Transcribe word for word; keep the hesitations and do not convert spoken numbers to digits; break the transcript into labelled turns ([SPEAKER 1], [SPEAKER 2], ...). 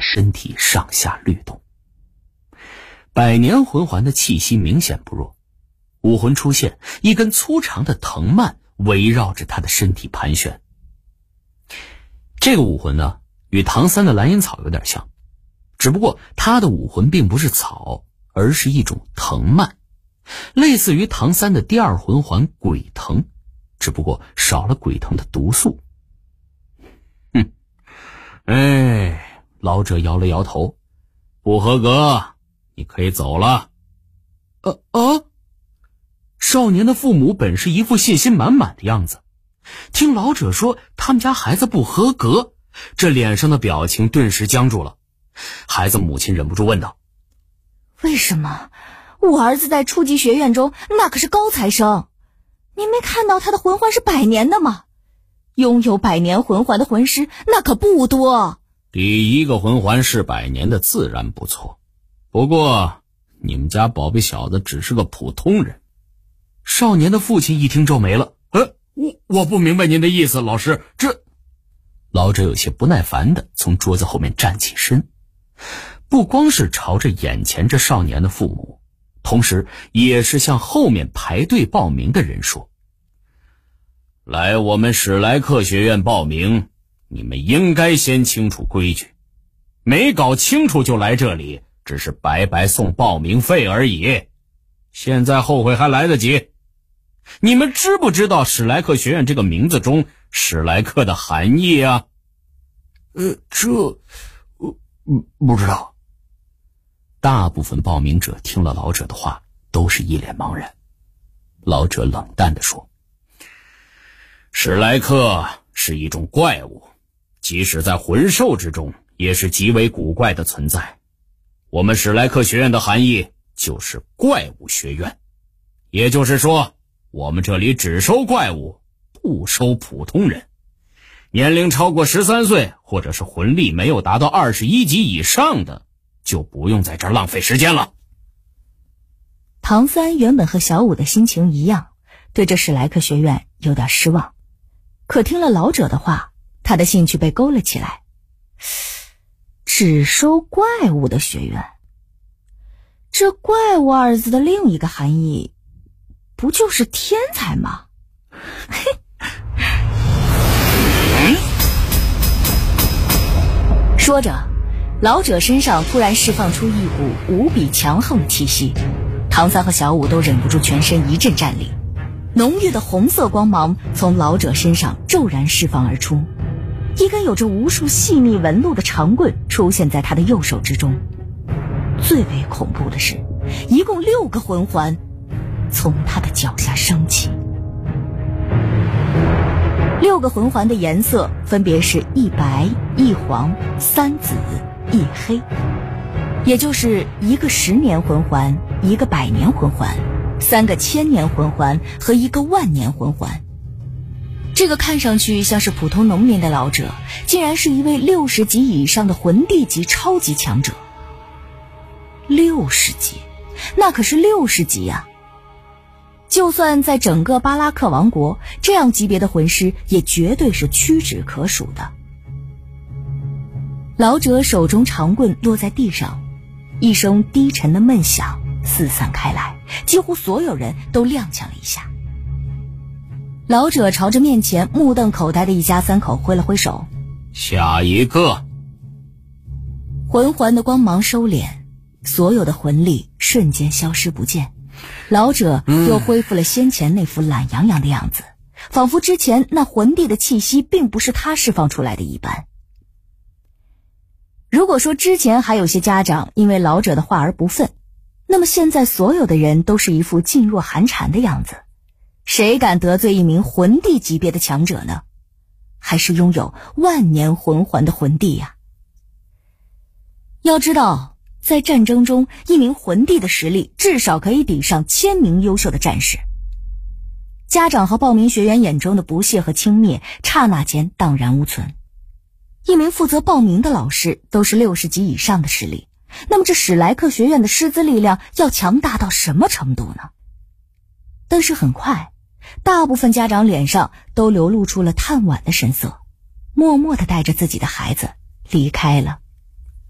[SPEAKER 1] 身体上下律动。百年魂环的气息明显不弱，武魂出现，一根粗长的藤蔓围绕着他的身体盘旋。这个武魂呢，与唐三的蓝银草有点像，只不过他的武魂并不是草，而是一种藤蔓，类似于唐三的第二魂环鬼藤，只不过少了鬼藤的毒素。哼，哎，老者摇了摇头，不合格，你可以走了。呃啊！少年的父母本是一副信心满满的样子，听老者说他们家孩子不合格，这脸上的表情顿时僵住了。孩子母亲忍不住问道：
[SPEAKER 2] 为什么？我儿子在初级学院中那可是高材生，您没看到他的魂环是百年的吗？拥有百年魂环的魂师那可不多。
[SPEAKER 1] 第一个魂环是百年的自然不错，不过你们家宝贝小子只是个普通人。少年的父亲一听皱眉了，呃，我我不明白您的意思，老师，这……老者有些不耐烦地从桌子后面站起身，不光是朝着眼前这少年的父母，同时也是向后面排队报名的人说：来我们史莱克学院报名，你们应该先清楚规矩，没搞清楚就来这里，只是白白送报名费而已，现在后悔还来得及。你们知不知道史莱克学院这个名字中史莱克的含义啊？呃，这我不知道。大部分报名者听了老者的话都是一脸茫然。老者冷淡地说：史莱克是一种怪物，即使在魂兽之中也是极为古怪的存在。我们史莱克学院的含义就是怪物学院，也就是说我们这里只收怪物，不收普通人。年龄超过十三岁或者是魂力没有达到二十一级以上的，就不用在这儿浪费时间了。
[SPEAKER 2] 唐三原本和小五的心情一样，对这史莱克学院有点失望，可听了老者的话，他的兴趣被勾了起来。只收怪物的学院，这怪物二字的另一个含义不就是天才吗？说着，老者身上突然释放出一股无比强横的气息，唐三和小五都忍不住全身一阵战栗。浓郁的红色光芒从老者身上骤然释放而出，一根有着无数细密纹路的长棍出现在他的右手之中。最为恐怖的是，一共六个魂环从他的脚下升起。六个魂环的颜色分别是一白一黄三紫一黑，也就是一个十年魂环，一个百年魂环，三个千年魂环和一个万年魂环。这个看上去像是普通农民的老者，竟然是一位六十级以上的魂帝级超级强者。六十级，那可是六十级啊！就算在整个巴拉克王国，这样级别的魂师也绝对是屈指可数的。老者手中长棍落在地上，一声低沉的闷响四散开来，几乎所有人都踉跄了一下。老者朝着面前目瞪口呆的一家三口挥了挥手：
[SPEAKER 1] 下一个。
[SPEAKER 2] 魂环的光芒收敛，所有的魂力瞬间消失不见，老者又恢复了先前那副懒洋洋的样子，仿佛之前那魂帝的气息并不是他释放出来的一般。如果说之前还有些家长因为老者的话而不忿，那么现在所有的人都是一副噤若寒蝉的样子。谁敢得罪一名魂帝级别的强者呢？还是拥有万年魂环的魂帝呀？要知道，在战争中，一名魂帝的实力至少可以抵上千名优秀的战士。家长和报名学员眼中的不屑和轻蔑，刹那间荡然无存。一名负责报名的老师都是六十级以上的实力，那么这史莱克学院的师资力量要强大到什么程度呢？但是很快，大部分家长脸上都流露出了叹惋的神色，默默地带着自己的孩子离开了。